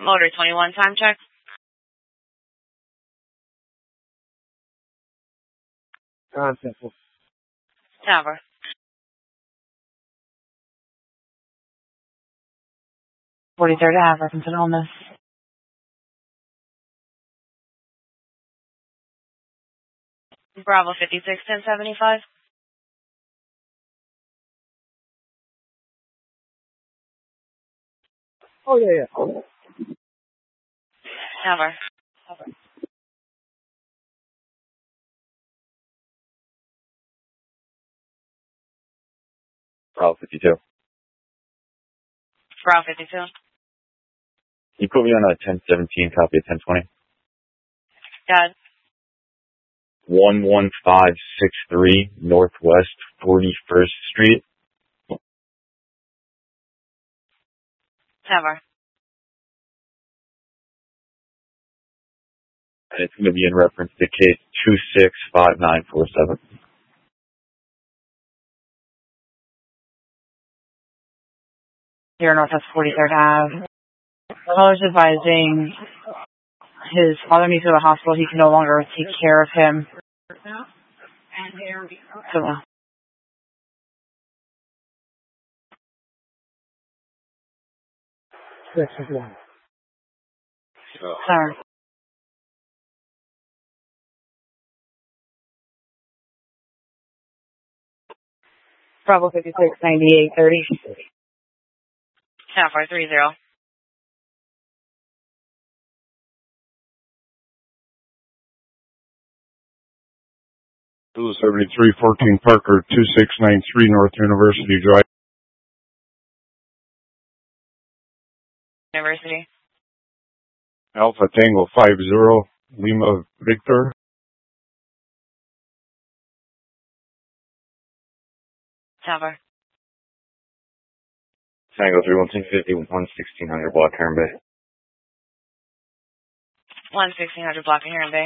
Motor 21, time check. Tower. Forty-third Ave, reference and illness. Bravo 56, 1075. Oh, yeah. Tower. Bravo 52. Bravo 52. Can you put me on a 1017, copy of 1020? Got it. 11563 Northwest 41st Street. Tower. And it's going to be in reference to case 265947. Here, Northwest 43rd Ave. Caller's advising his father needs to go to the hospital. He can no longer take care of him. So, sorry. Bravo 56, 98, 30. Tower 30. Blue 7314 Parker 2693 North University Drive. University. Alpha Tango 50 Lima Victor. Tower. Tango 31250 1600 Block Heron Bay. 1600 block of Heron Bay.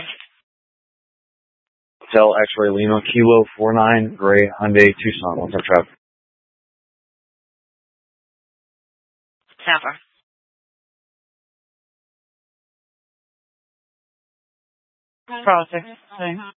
Hotel X-Ray Lima Kilo 49 Gray Hyundai Tucson. What's up, traffic? Tower. Bravo 6,